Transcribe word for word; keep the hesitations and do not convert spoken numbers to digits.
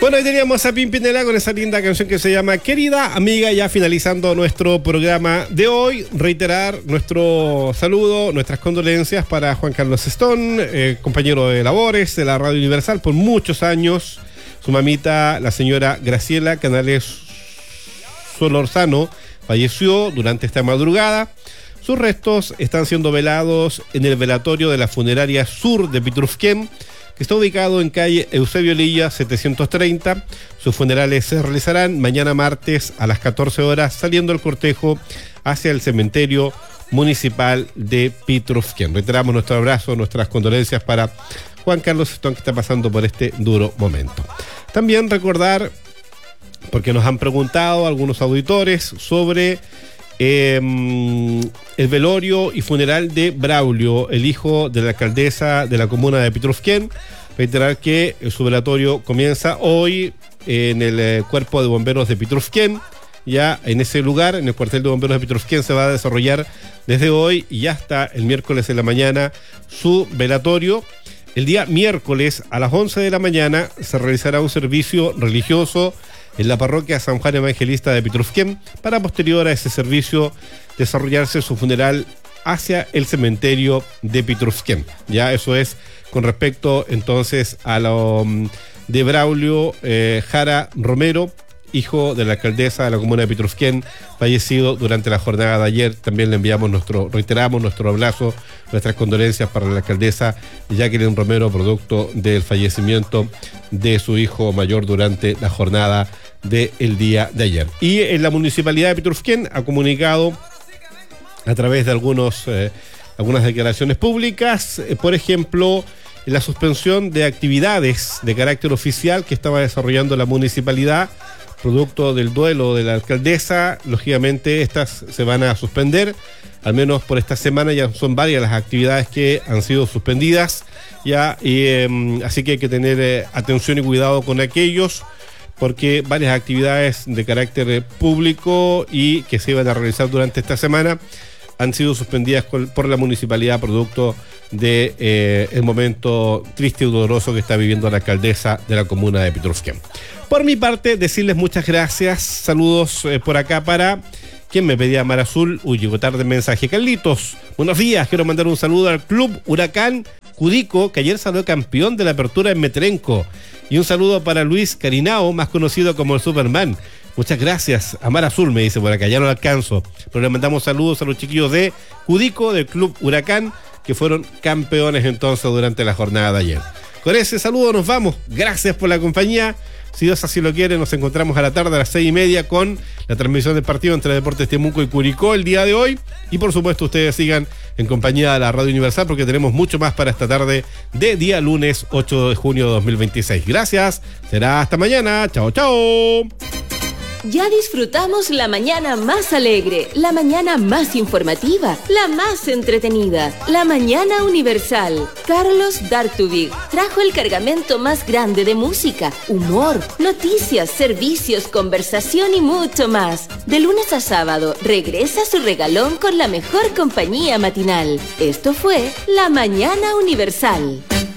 Bueno, ahí teníamos a Pimpinela con esa linda canción que se llama Querida Amiga, ya finalizando nuestro programa de hoy. Reiterar nuestro saludo, nuestras condolencias para Juan Carlos Stone, eh, compañero de labores de la Radio Universal por muchos años. Su mamita, la señora Graciela Canales Solorzano, falleció durante esta madrugada. Sus restos están siendo velados en el velatorio de la funeraria sur de Pitrufquén, que está ubicado en calle Eusebio Lilla setecientos treinta. Sus funerales se realizarán mañana martes a las catorce horas, saliendo el cortejo hacia el cementerio municipal de Pitrufquén. Reiteramos nuestro abrazo, nuestras condolencias para Juan Carlos Stone, que está pasando por este duro momento. También recordar, porque nos han preguntado algunos auditores sobre Eh, el velorio y funeral de Braulio, el hijo de la alcaldesa de la comuna de Pitrufquén. Reiterar que su velatorio comienza hoy en el eh, cuerpo de bomberos de Pitrufquén. Ya en ese lugar, en el cuartel de bomberos de Pitrufquén, se va a desarrollar desde hoy y hasta el miércoles en la mañana su velatorio. El día miércoles a las once de la mañana se realizará un servicio religioso en la parroquia San Juan Evangelista de Pitrufquén, para posterior a ese servicio desarrollarse su funeral hacia el cementerio de Pitrufquén. Ya eso es con respecto entonces a lo de Braulio eh, Jara Romero, hijo de la alcaldesa de la comuna de Pitrufquén, fallecido durante la jornada de ayer. También le enviamos nuestro, reiteramos nuestro abrazo, nuestras condolencias para la alcaldesa Jacqueline Romero, producto del fallecimiento de su hijo mayor durante la jornada del día de ayer. Y en la municipalidad de Pitrufquén ha comunicado a través de algunos, eh, algunas declaraciones públicas, eh, por ejemplo, la suspensión de actividades de carácter oficial que estaba desarrollando la municipalidad, producto del duelo de la alcaldesa. Lógicamente estas se van a suspender, al menos por esta semana. Ya son varias las actividades que han sido suspendidas, ya, y, eh, así que hay que tener eh, atención y cuidado con aquellos, porque varias actividades de carácter eh, público y que se iban a realizar durante esta semana han sido suspendidas por la municipalidad, producto de eh, el momento triste y doloroso que está viviendo la alcaldesa de la comuna de Pitrufquén. Por mi parte, decirles muchas gracias. Saludos eh, por acá para quien me pedía Mar Azul. Uy, llegó tarde el mensaje. Carlitos, buenos días. Quiero mandar un saludo al Club Huracán Cudico, que ayer salió campeón de la apertura en Metrenco. Y un saludo para Luis Carinao, más conocido como el Superman. Muchas gracias. Amar Azul me dice por acá, ya no lo alcanzo. Pero le mandamos saludos a los chiquillos de Cudico, del Club Huracán, que fueron campeones entonces durante la jornada de ayer. Con ese saludo nos vamos. Gracias por la compañía. Si Dios así lo quiere, nos encontramos a la tarde a las seis y media con la transmisión del partido entre Deportes Temuco y Curicó el día de hoy. Y por supuesto ustedes sigan en compañía de la Radio Universal, porque tenemos mucho más para esta tarde de día lunes ocho de junio de dos mil veintiséis. Gracias. Será hasta mañana. Chao, chao. Ya disfrutamos la mañana más alegre, la mañana más informativa, la más entretenida, la mañana universal. Carlos Dartubig trajo el cargamento más grande de música, humor, noticias, servicios, conversación y mucho más. De lunes a sábado regresa su regalón con la mejor compañía matinal. Esto fue La Mañana Universal.